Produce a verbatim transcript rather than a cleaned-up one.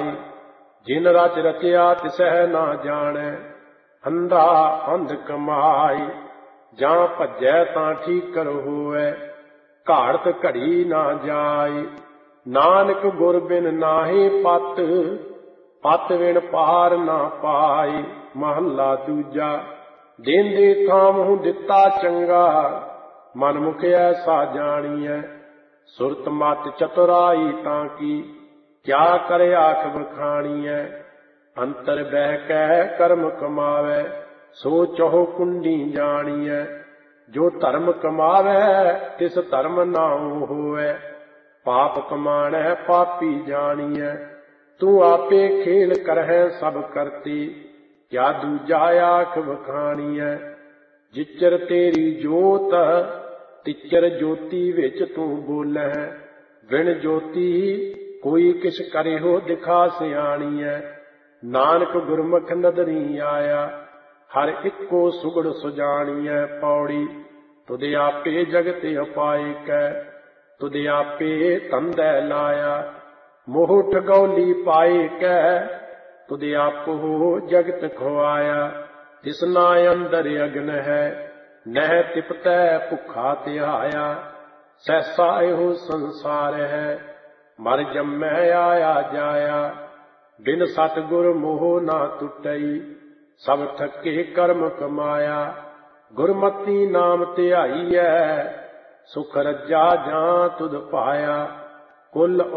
जाय। जिन रच रचिया तिसह ना जाने, अंधा अंध कमाई। जां भजै तां ठीकर होवै, घाड़त घड़ी ना जाय। नानक गुर बिन नाहि पत, पत बिन पार ना पाई। महला दूजा। देंदे थामहु दिता चंगा, मन मुख ऐसा जानिए। सुरत मत चतुराई ताकी, क्या करे आख बखाणीਐ। अंतर बह कै कर्म कमावै, सो चहु कुंडी जानिए। जो धर्म कमावै तिस धर्म नाउ होवै, पाप कमाणै पापी जानिए। तू आपे खेल करहै सब करती, क्या दूजा आख बखाणीਐ। जिचर तेरी जोत, तिचर ज्योति विच तू बोलै। बिन ज्योति कोई किस करिहो दिखा सियाणीਐ। नानक गुरमुख नदरी आया, हर इक्को सुगड़ सुजाणीਐ। पौड़ी। तुद आपे जगत उपाय कै, तुद आपे तंदै लाया। मोह ठगौली पाए कै, तुद आपो जगत खुआया। तिसना अंदर अग्न है, नह तिपतै भुखा तिहाया। सहसा एहो संसार है, मर जम्मै आया जाया। बिन सतगुर मोह ना टुटई, सब ठके कर्म कमाया। गुरमति नाम धियाईਐ, सुख रज्जा जां तुद पाया। कुल